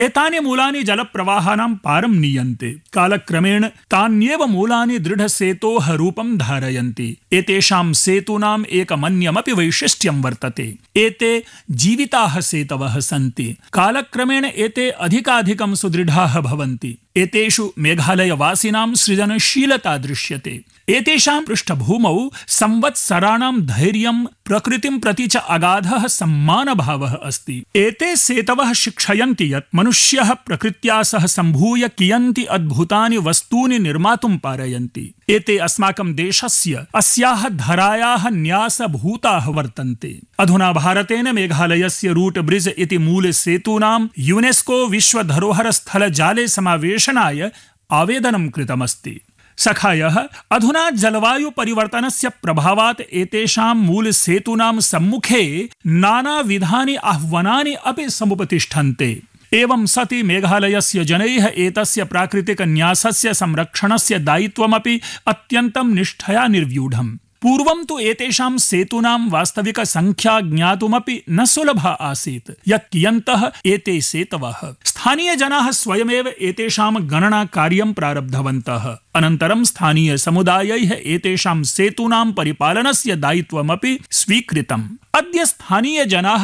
एतानि मूलानि जलप्रवाहानां पारं नीयन्ते। कालक्रमेण तान्येव मूलानि दृढसेतोः रूपं धारयन्ति। एतेषां सेतूनाम् एकमन्यमपि वैशिष्ट्यं वर्तते। एते जीविताः सेतवः सन्ति। कालक्रमेण एते अधिकाधिकं सुदृढाः भवन्ति। एतेषु मेघालयवासिनां सृजनशीलता दृश्यते। एतेषां पृष्ठभूमौ संवत्सराणां धैर्यं, प्रकृतिं प्रति च अगाधः सम्मानभावः अस्ति। एते सेतवः शिक्षयन्ति यत् मनुष्यः प्रकृत्या सह सम्भूय कियन्ति अद्भुतानि वस्तूनि निर्मातुं पारयन्ति। एते अस्माकं देशस्य अस्याः धरायाः न्यासभूताः वर्तन्ते। अधुना भारतेन मेघालयस्य रूट ब्रिज इति मूलसेतूनां यूनेस्को विश्वधरोहरस्थलजाले समावेशनाय आवेदनं कृतमस्ति। सखायः अधुना जलवायु परिवर्तनस्य प्रभावात् एतेषां मूलसेतूनां सम्मुखे नानाविधानि आह्वानानि अपि समुपतिष्ठन्ते। एवं सति मेघालयस्य जनैः एतस्य प्राकृतिकन्यासस्य संरक्षणस्य दायित्वमपि अत्यन्तं निष्ठया निर्व्यूढम्। पूर्वं तु एतेषां सेतूनां वास्तविकसङ्ख्या ज्ञातुमपि न सुलभा आसीत्। यत् कियन्तः एते सेतवः। स्थानीयजनाः स्वयमेव एतेषां गणनाकार्यं प्रारब्धवन्तः। अनन्तरं स्थानीयसमुदायैः एतेषां सेतूनां परिपालनस्य दायित्वमपि स्वीकृतम्। अद्य स्थानीयजनाः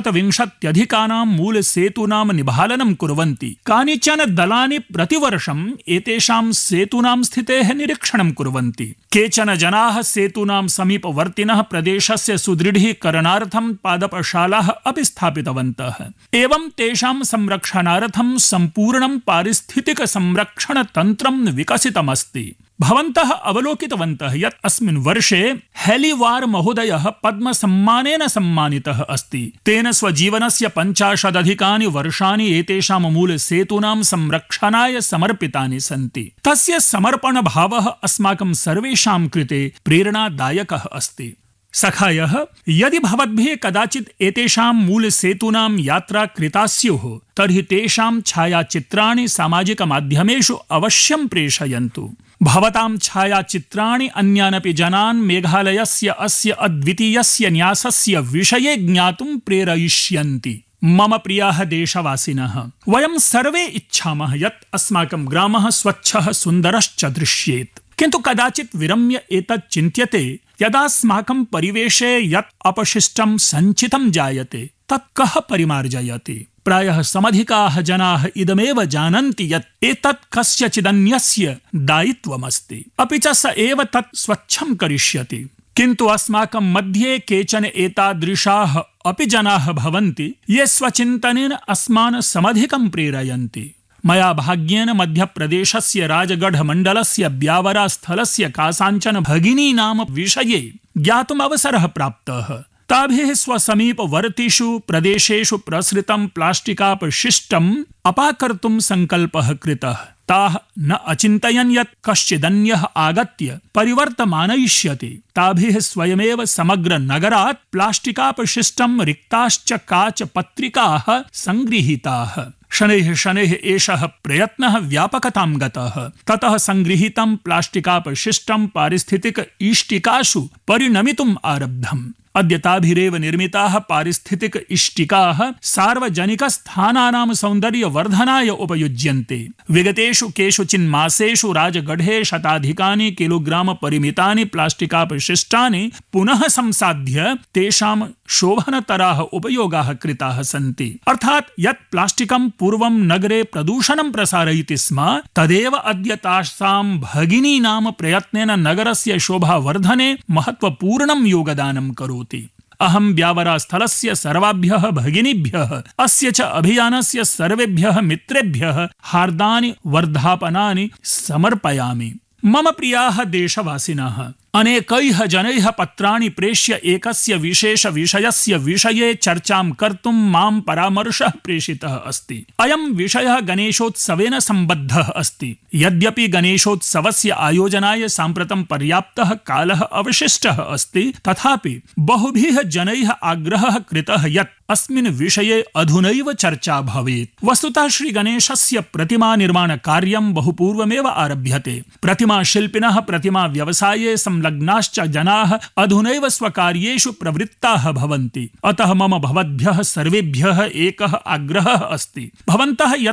120 मूलसेतूनां निभालनं कुर्वन्ति। कानिचन दलानि प्रतिवर्षम् एतेषां सेतूनां स्थितेः निरीक्षणं कुर्वन्ति। केचन जनाः सेतूनां समीपवर्तिनः प्रदेशस्य सुदृढीकरणार्थं पादपशालाः अपि स्थापितवन्तः। एवं तेषां संरक्षणार्थं सम्पूर्णं पारिस्थितिकसंरक्षणतन्त्रं विकसितमस्ति। भवन्तः अवलोकितवन्तः यत् अस्मिन् वर्षे हेलिवार् महोदयः पद्मसम्मानेन सम्मानितः अस्ति। तेन स्वजीवनस्य 50 वर्षाणि एतेषां मूलसेतूनां संरक्षणाय समर्पितानि सन्ति। तस्य समर्पणभावः अस्माकं सर्वेषां कृते प्रेरणादायकः अस्ति। सखायः यदि भवद्भिः कदाचित् एतेषां मूलसेतूनां यात्रा कृता स्युः तर्हि तेषां छायाचित्राणि सामाजिकमाध्यमेषु अवश्यं प्रेषयन्तु। भवतां छायाचित्राणि अन्यानपि जनान् मेघालयस्य अस्य अद्वितीयस्य न्यासस्य विषये ज्ञातुं प्रेरयिष्यन्ति। मम प्रियाः देशवासिनः, वयं सर्वे इच्छामः यत् अस्माकं ग्रामः स्वच्छः सुन्दरश्च दृश्येत्। किन्तु कदाचित् विरम्य एतत् चिन्त्यते यदास्माकं परिवेशे यत् अपशिष्टं सञ्चितं जायते तत् कः परिमार्जयति। प्रायः समधिकाः जनाः इदमेव जानन्ति यत् एतत् कस्यचिदन्यस्य दायित्वमस्ति, अपि च स एव तत् स्वच्छं करिष्यति। किन्तु अस्माकं मध्ये केचन एतादृशाः अपि जनाः भवन्ति ये स्वचिन्तनेन अस्मान् समधिकं प्रेरयन्ति। मया भाग्येन मध्यप्रदेशस्य राजगढ़ मण्डलस्य ब्यावरा स्थलस्य कासाञ्चन भगिनीनां विषये ज्ञातुम् अवसरः प्राप्तः। ताभिः स्वसमीपवर्तिषु प्रदेशेषु प्रसृतं प्लास्टिकापशिष्टम् अपाकर्तुं सङ्कल्पः कृतः। ताः न अचिन्तयन् यत् कश्चिदन्यः आगत्य परिवर्तमानयिष्यति। ताभिः स्वयमेव समग्र नगरात् प्लास्टिकापशिष्टं रिक्ताश्च काचपत्रिकाः सङ्गृहीताः। शनैः शनैः एषः प्रयत्नः व्यापकतां गतः। ततः सङ्गृहीतं प्लास्टिकापशिष्टं पारिस्थितिक इष्टिकासु परिणमितुम् आरब्धम्। अद्य ताभिरेव निर्मिताः पारिस्थितिक इष्टिकाः सार्वजनिकस्थानानां सौन्दर्यवर्धनाय उपयुज्यन्ते। विगतेषु केषुचिन् मासेषु राजगढ़े शताधिकानि किलोग्राम परिमितानि प्लास्टिकापशिष्टानि पुनः संसाध्य तेषां शोभनतराः उपयोगाः कृताः सन्ति। अर्थात् यत् प्लास्टिकं पूर्वं नगरे प्रदूषणं प्रसारयति स्म तदेव अद्य तासां भगिनीनां प्रयत्नेन नगरस्य शोभावर्धने महत्वपूर्णं योगदानं करोति। अहं ब्यावरा स्थलस्य सर्वाभ्यः भगिनीभ्यः अस्य च अभियानस्य सर्वेभ्यः मित्रेभ्यः हार्दानि वर्धापनानि समर्पयामि। मम प्रियाः देशवासिनः, अनेकैः जनैः पत्राणि प्रेष्य एकस्य विशेष विषयस्य विषये चर्चां कर्तुं मां परामर्शः प्रेषितः अस्ति। अयं विषयः गणेशोत्सवेन सम्बद्धः अस्ति। यद्यपि गणेशोत्सवस्य आयोजनाय साम्प्रतं पर्याप्तः कालः अवशिष्टः अस्ति, तथापि बहुभिः जनैः आग्रहः कृतः यत् अस्मिन् विषये अधुनैव चर्चा भवेत्। वस्तुतः श्री गणेशस्य प्रतिमा निर्माण कार्यं बहुपूर्वमेव आरभ्यते। प्रतिमा शिल्पिनः प्रतिमा व्यवसाये संलग्नाश्च जनाः अधुनैव स्वकार्येषु प्रवृत्ताः भवन्ति। अतः मम भवद्भ्यः सर्वेभ्यः एकः आग्रहः अस्ति। भवन्तः